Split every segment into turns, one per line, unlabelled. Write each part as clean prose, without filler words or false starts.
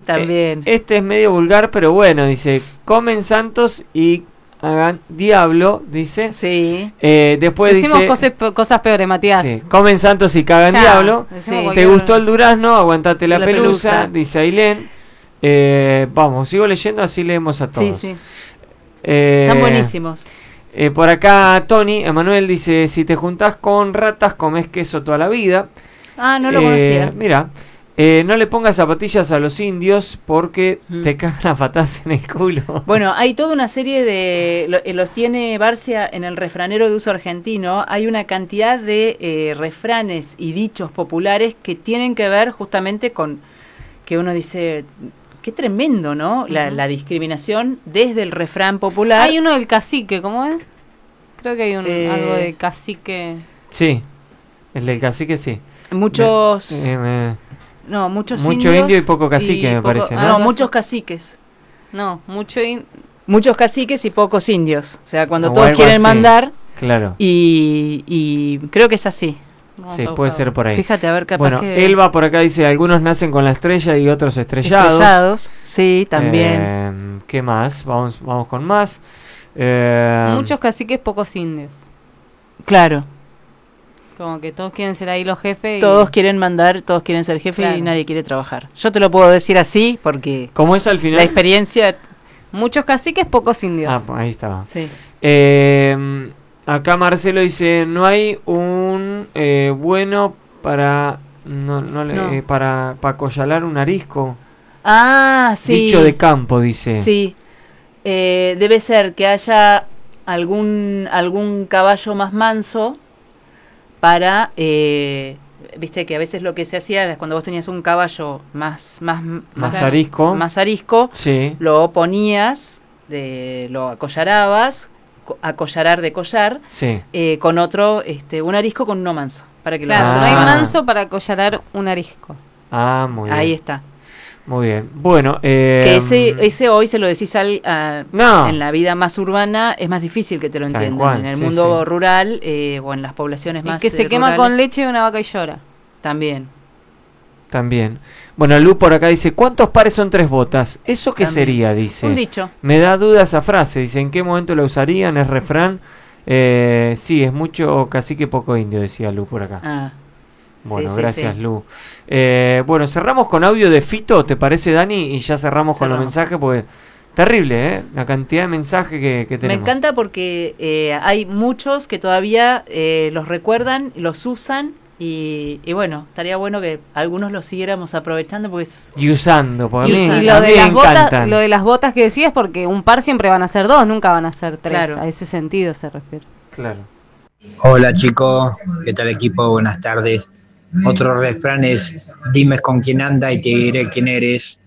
también.
Este es medio vulgar, pero bueno, dice, comen santos y hagan diablo, dice.
Sí.
Después
decimos
dice...
cosas peores, Matías.
Sí, comen santos y cagan diablo.
Sí.
¿Te gustó el durazno? Aguantate la pelusa, dice Ailén. Vamos, sigo leyendo, así leemos a todos.
Sí, sí. Están buenísimos.
Por acá Tony, Emanuel dice, si te juntás con ratas, comes queso toda la vida.
Ah, no lo conocía.
Mira, no le pongas zapatillas a los indios porque te cagan a patadas en el culo.
Bueno, hay toda una serie de... los tiene Barcia en el refranero de uso argentino. Hay una cantidad de refranes y dichos populares que tienen que ver justamente con... que uno dice... Qué tremendo, ¿no? La discriminación desde el refrán popular.
Hay uno del cacique, ¿cómo es? Creo que hay algo de cacique.
Sí, el del cacique sí.
Muchos... No,
mucho
indios
indio y poco cacique, me parece, ¿no?
No, muchos caciques.
No,
muchos caciques y pocos indios. O sea, cuando
o
todos quieren
así.
mandar.
Claro.
Y creo que es así.
Sí, puede ser por ahí.
Fíjate, a ver, capaz
bueno,
que...
Elba por acá dice, algunos nacen con la estrella y otros estrellados.
Estrellados, sí, también.
¿Qué más? Vamos con más.
Muchos caciques, pocos indios.
Claro.
Como que todos quieren ser ahí los jefes.
Todos quieren mandar, todos quieren ser jefe, claro. Y nadie quiere trabajar. Yo te lo puedo decir así porque...
¿Cómo es al final?
La experiencia...
Muchos caciques, pocos indios.
Ah, ahí estaba.
Sí.
Acá Marcelo dice, no hay un bueno para para acollar un arisco.
Ah, sí.
Dicho de campo, dice.
Sí. Debe ser que haya algún caballo más manso para... viste que a veces lo que se hacía era cuando vos tenías un caballo más arisco,
sí.
Lo ponías, lo acollarabas, acollarar de collar,
sí.
Con otro, un arisco con uno manso. Para que
claro, no hay manso para acollarar un arisco.
Ah, muy bien.
Ahí está.
Muy bien. Bueno,
que ese hoy se lo decís
no.
En la vida más urbana es más difícil que te lo entiendan. En el mundo rural o en las poblaciones más
que se quema
rurales,
con leche de una vaca y llora.
También.
Bueno, Lu por acá dice, ¿cuántos pares son 3 botas? ¿Eso qué sería? Dice.
Un dicho.
Me da duda esa frase. Dice, ¿en qué momento la usarían? ¿Es refrán? Sí, es mucho cacique, poco indio, decía Lu por acá.
Ah.
Bueno, gracias, sí. Lu. Bueno, cerramos con audio de Fito, ¿te parece, Dani? Y ya cerramos con los mensajes, porque terrible, la cantidad de mensajes que tenemos.
Me encanta porque hay muchos que todavía los recuerdan, los usan, y bueno, estaría bueno que algunos los siguiéramos aprovechando. Porque
y usando, porque
y lo de las botas que decías, porque un par siempre van a ser 2, nunca van a ser 3, claro. A ese sentido se refiere.
Claro.
Hola chicos, ¿qué tal equipo? Buenas tardes. Otro refrán es, dime con quién anda y te diré quién eres.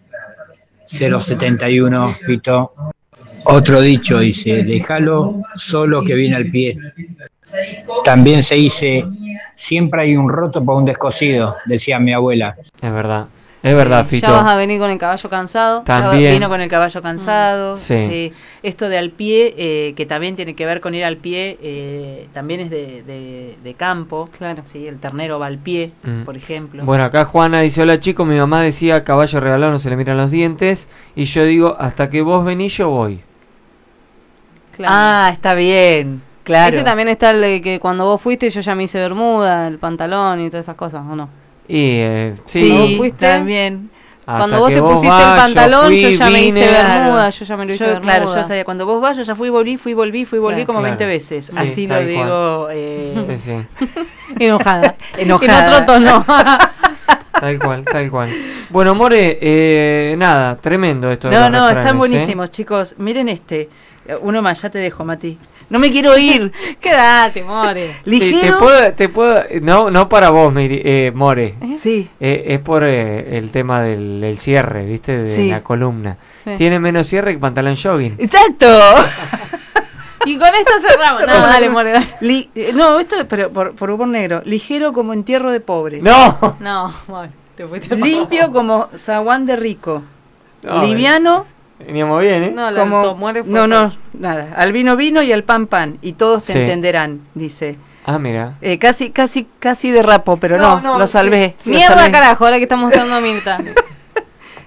071, Fito. Otro dicho dice, déjalo solo que viene al pie. También se dice, siempre hay un roto para un descosido, decía mi abuela.
Es verdad. Es verdad, Fito.
Ya vas a venir con el caballo cansado.
También.
Vino con el caballo cansado.
Sí.
Esto de al pie, que también tiene que ver con ir al pie, también es de campo.
Claro.
Sí, el ternero va al pie, por ejemplo.
Bueno, acá Juana dice, hola chicos, mi mamá decía, caballo regalado no se le miran los dientes. Y yo digo, hasta que vos venís yo voy.
Claro. Ah, está bien. Claro.
Ese también está el de que cuando vos fuiste yo ya me hice bermuda, el pantalón y todas esas cosas, ¿o no?
Y
sí, fuiste también.
Cuando vos te pusiste el pantalón, yo ya me hice bermuda, yo ya me lo hice bermuda.
Claro, yo sabía, cuando vos vas, yo ya fui, volví claro, como 20 veces.
Sí,
así lo digo.
Sí.
Enojada.
En otro tono.
Tal cual. Bueno, More, nada, tremendo esto de los refranes,
están buenísimos, chicos. Miren uno más, ya te dejo, Mati. No me quiero ir.
Quédate, More.
Ligero.
Sí, te puedo, no para vos, More.
Sí.
Es por el tema del cierre, ¿viste? De la columna. Sí. Tiene menos cierre que pantalón jogging.
¡Exacto!
Y con esto cerramos. No, dale, More.
No, esto pero por humor negro. Ligero como entierro de pobre.
No,
More. Te fuiste
limpio como zaguán de rico. No, liviano.
Veníamos bien, ¿eh?
No,
nada. Al vino y al pan. Y todos te entenderán, dice.
Ah, mira.
Casi derrapo, pero no lo salvé.
Sí. Mierda, carajo, ahora que estamos dando a Mirta.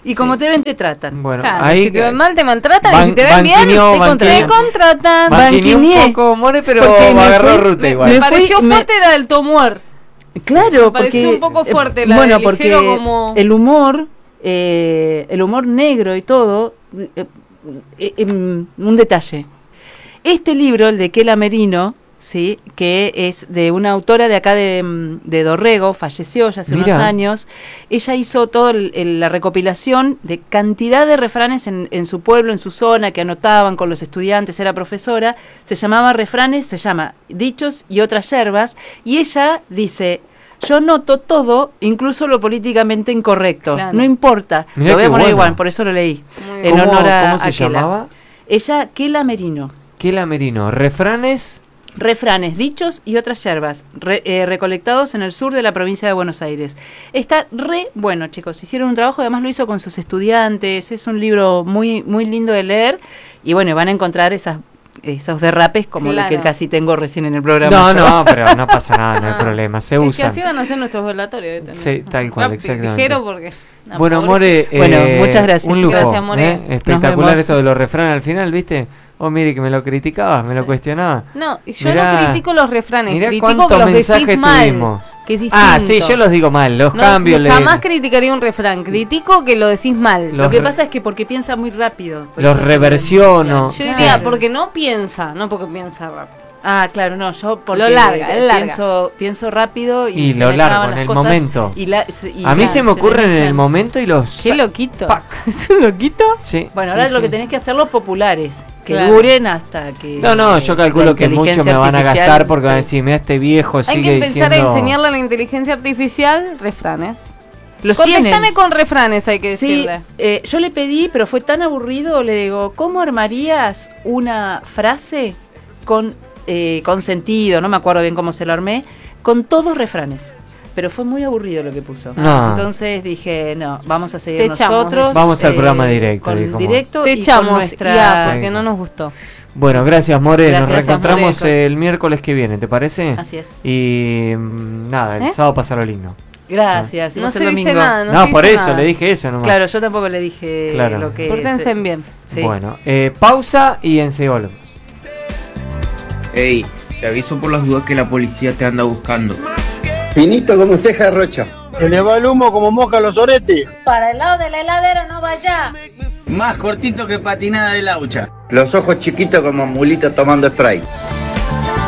Y como te ven, te tratan.
Bueno, claro, ahí si te ven mal, te maltratan. Y si te ven bien, te contratan.
Banquiné un poco, More, pero agarró ruta igual.
Me pareció fuerte la del Tomuer.
Claro,
me pareció un poco fuerte la
bueno,
del
porque
como...
el humor negro y todo, un detalle. Este libro, el de Kela Merino, sí, que es de una autora de acá de Dorrego, falleció ya hace unos años. Ella hizo toda la recopilación de cantidad de refranes en su pueblo, en su zona, que anotaban con los estudiantes, era profesora. Se llama Dichos y otras yerbas, y ella dice: yo noto todo, incluso lo políticamente incorrecto. Claro. No importa. Mirá, lo voy a poner igual, por eso lo leí. En honor a
¿Cómo se llamaba?
Ella, Kela Merino.
Kela Merino. ¿Refranes?
Refranes, dichos y otras yerbas, recolectados en el sur de la provincia de Buenos Aires. Está bueno, chicos. Hicieron un trabajo, además lo hizo con sus estudiantes. Es un libro muy, muy lindo de leer. Y bueno, van a encontrar esos derrapes como lo que casi tengo recién en el programa.
No, pero no pasa nada, no hay problema, se usan.
Que así van a hacer nuestros velatorios.
Sí, tal cual, exactamente.
Ligero porque...
bueno, More,
muchas gracias.
Un lujo,
gracias, More.
Espectacular esto de los refranes al final, ¿viste? Mire que me lo criticabas, me lo cuestionaba.
No, yo no critico los refranes, critico que los
decís
mal. Que es distinto.
Sí, yo los digo mal, los cambio.
Jamás criticaría un refrán, critico que lo decís mal.
Lo que pasa es que porque piensa muy rápido.
Los reversiono.
Yo diría, porque no piensa, no porque piensa rápido.
Ah, claro, no, yo porque
lo larga.
Pienso rápido
y lo largo en el momento. A mí se me ocurren en el momento y los...
¡Qué loquito! ¿Es un loquito?
Sí.
Bueno, ahora lo que tenés que hacer los populares, que duren hasta que...
No, yo calculo que muchos me van a gastar porque van a decir, mira, este viejo sigue diciendo...
Hay que empezar a enseñarle a la inteligencia artificial refranes.
Contestame
con refranes, hay que decirle.
Yo le pedí, pero fue tan aburrido, le digo, ¿cómo armarías una frase con sentido? No me acuerdo bien cómo se lo armé, con todos refranes. Pero fue muy aburrido lo que puso. Entonces dije, no, vamos a seguir nosotros.
Vamos al programa directo.
Directo
te
y
echamos,
con nuestra...
porque no nos gustó.
Bueno, gracias, More. Nos reencontramos el miércoles que viene, ¿te parece?
Así es.
Y nada, el sábado pasarlo lindo.
Gracias.
No se dice nada.
No, por eso le dije eso nomás.
Claro, yo tampoco le dije lo que...
Pórtense bien.
Sí. Bueno, pausa y enseguida volvemos.
Ey, te aviso por las dudas que la policía te anda buscando.
Finito como ceja de rocha.
Se le va el humo como mosca a los oretes.
Para el lado de la heladera no vaya.
Más cortito que patinada de laucha.
Los ojos chiquitos como mulita tomando spray.